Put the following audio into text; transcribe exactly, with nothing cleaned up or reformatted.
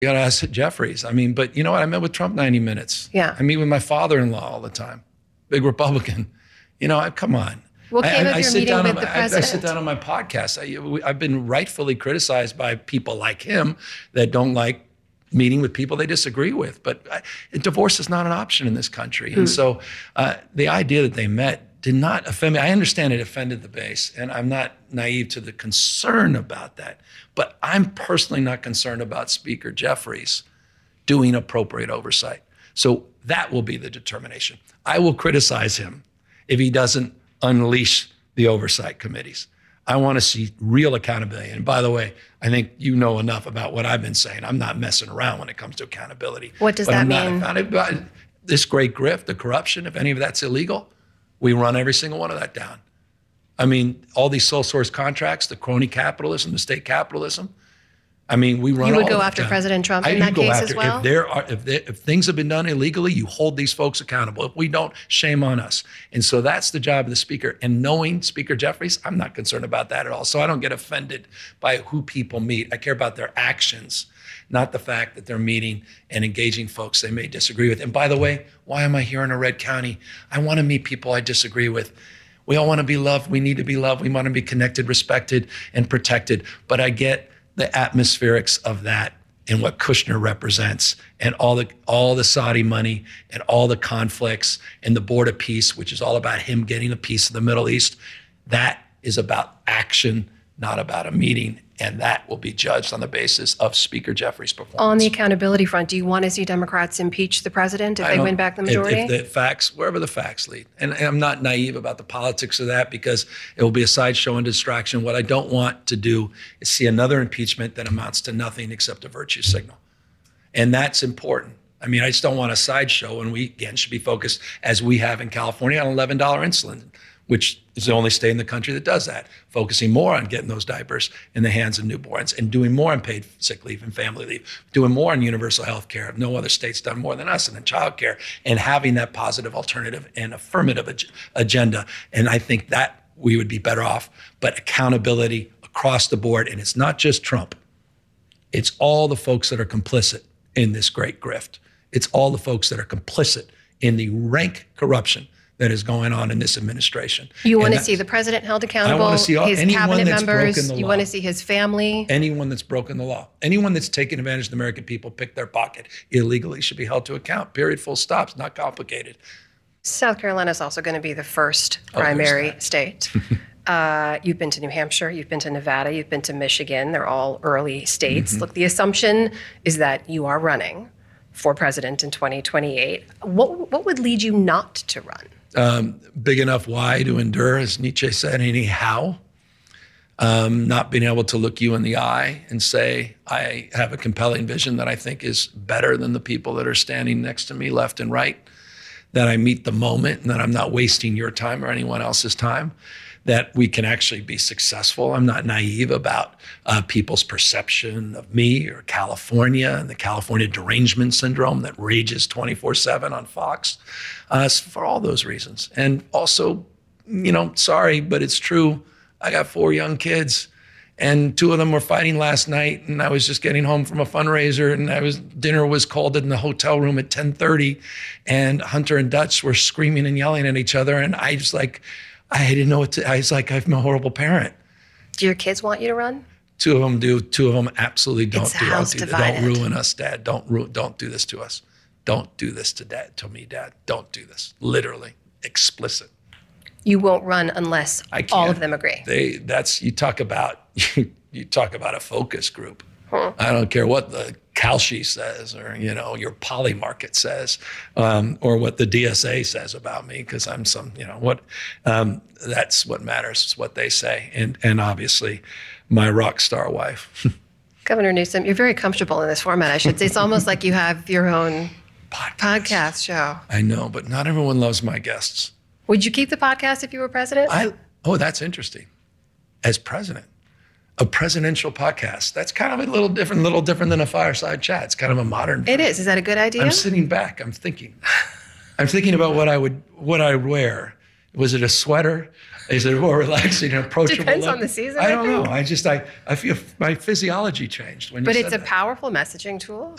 You got to ask Jeffries. I mean, but you know what? I met with Trump ninety minutes. Yeah. I meet with my father-in-law all the time, big Republican. You know, I, come on. What came I, of I, your sit meeting down with on, the I, president? I sit down on my podcast. I, I've been rightfully criticized by people like him that don't like meeting with people they disagree with. But I, divorce is not an option in this country. And mm. so uh, the idea that they met did not offend me. I understand it offended the base, and I'm not naive to the concern about that. But I'm personally not concerned about Speaker Jeffries doing appropriate oversight. So that will be the determination. I will criticize him if he doesn't unleash the oversight committees. I want to see real accountability. And by the way, I think you know enough about what I've been saying. I'm not messing around when it comes to accountability. What does but that I'm mean? Not, about this great grift, the corruption, if any of that's illegal, we run every single one of that down. I mean, all these sole source contracts, the crony capitalism, the state capitalism. I mean, we run. You would all go of after down. President Trump I, in that go case after, as well? If there are, if, there, if things have been done illegally, you hold these folks accountable. If we don't, shame on us. And so that's the job of the speaker. And knowing Speaker Jeffries, I'm not concerned about that at all. So I don't get offended by who people meet. I care about their actions, not the fact that they're meeting and engaging folks they may disagree with. And by the way, why am I here in a red county? I want to meet people I disagree with. We all want to be loved. We need to be loved. We want to be connected, respected, and protected. But I get the atmospherics of that and what Kushner represents and all the all the Saudi money and all the conflicts and the Board of Peace, which is all about him getting a piece of the Middle East. That is about action, not about a meeting. And that will be judged on the basis of Speaker Jeffries' performance. On the accountability front, do you want to see Democrats impeach the president if they win back the majority? If, if the facts, wherever the facts lead. And, and I'm not naive about the politics of that because it will be a sideshow and distraction. What I don't want to do is see another impeachment that amounts to nothing except a virtue signal. And that's important. I mean, I just don't want a sideshow, and we, again, should be focused, as we have in California, on eleven dollars insulin, which is the only state in the country that does that, focusing more on getting those diapers in the hands of newborns and doing more on paid sick leave and family leave, doing more on universal health care. No other state's done more than us, and in child care, and having that positive alternative and affirmative ag- agenda. And I think that we would be better off, but accountability across the board. And it's not just Trump. It's all the folks that are complicit in this great grift. It's all the folks that are complicit in the rank corruption that is going on in this administration. You want to see the president held accountable, I want to see all, his anyone cabinet that's members, broken the you law. want to see his family? Anyone that's broken the law. Anyone that's taken advantage of the American people, picked their pocket illegally, should be held to account. Period, full stop. It's not complicated. South Carolina is also going to be the first primary oh, state. uh, you've been to New Hampshire, you've been to Nevada, you've been to Michigan. They're all early states. Mm-hmm. Look, the assumption is that you are running for president in twenty twenty-eight. What, what would lead you not to run? Um, big enough why to endure, as Nietzsche said, anyhow. Um, not being able to look you in the eye and say, I have a compelling vision that I think is better than the people that are standing next to me, left and right, that I meet the moment and that I'm not wasting your time or anyone else's time, that we can actually be successful. I'm not naive about uh, people's perception of me or California and the California derangement syndrome that rages twenty-four seven on Fox, uh, for all those reasons. And also, you know, sorry, but it's true. I got four young kids and two of them were fighting last night, and I was just getting home from a fundraiser, and I was dinner was called in the hotel room at ten thirty, and Hunter and Dutch were screaming and yelling at each other, and I just like, I didn't know what to, I was like, I'm a horrible parent. Do your kids want you to run? Two of them do. Two of them absolutely don't it's do. House Don't, do divided. don't ruin us, Dad. Don't ru- Don't do this to us. Don't do this to Dad. To me, Dad. Don't do this. Literally, explicit. You won't run unless I can't. all of them agree. They. That's you talk about. You talk about a focus group. Huh. I don't care what the Kalshi says, or you know your Polymarket says, um, or what the D S A says about me, because I'm some, you know what. Um, that's what matters. It's what they say, and and obviously, my rock star wife. Governor Newsom, you're very comfortable in this format. I should say it's almost like you have your own podcast. podcast show. I know, but not everyone loves my guests. Would you keep the podcast if you were president? I oh, that's interesting. As president. A presidential podcast. That's kind of a little different, little different than a fireside chat. It's kind of a modern. It is. Is that a good idea? I'm sitting back. I'm thinking. I'm thinking about what I would, what I would wear. Was it a sweater? Is it more relaxing and approachable? Depends look? on the season. I I don't think. know. I just, I, I feel my physiology changed when you But said it's a that. powerful messaging tool.